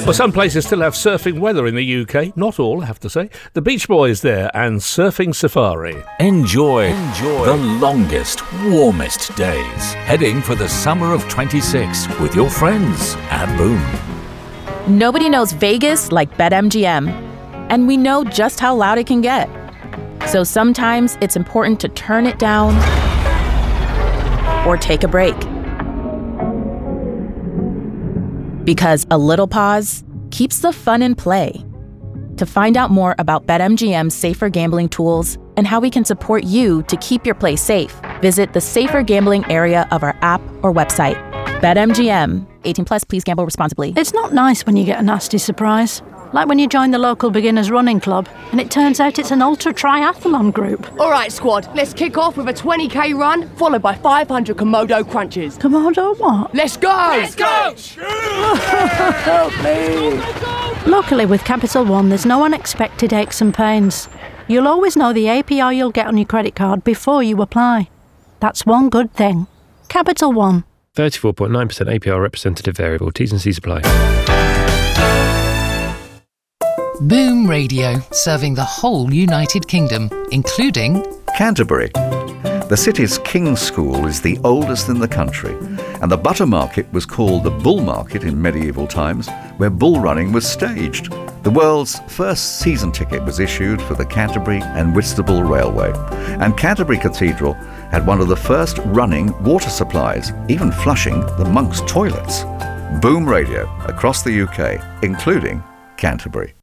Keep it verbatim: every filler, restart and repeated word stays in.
Well, some places still have surfing weather in the U K. Not all, I have to say. The Beach Boys there and Surfing Safari. Enjoy, enjoy the longest, warmest days. Heading for the summer of twenty-six with your friends at Boom. Nobody knows Vegas like BetMGM, and we know just how loud it can get. So sometimes it's important to turn it down or take a break. Because a little pause keeps the fun in play. To find out more about BetMGM's safer gambling tools and how we can support you to keep your play safe, visit the safer gambling area of our app or website. BetMGM. eighteen plus, please gamble responsibly. It's not nice when you get a nasty surprise. Like when you join the local beginners running club and it turns out it's an ultra triathlon group. All right, squad, let's kick off with a twenty k run, followed by five hundred Komodo crunches. Komodo what? Let's go! Let's go! Help me! Luckily with Capital One, there's no unexpected aches and pains. You'll always know the A P R you'll get on your credit card before you apply. That's one good thing. Capital One. thirty-four point nine percent A P R representative variable. T's and C's apply. Boom Radio, serving the whole United Kingdom, including Canterbury. The city's King's School is the oldest in the country, and the Butter Market was called the Bull Market in medieval times, where bull running was staged. The world's first season ticket was issued for the Canterbury and Whitstable Railway, and Canterbury Cathedral had one of the first running water supplies, even flushing the monks' toilets. Boom Radio across the U K, including Canterbury.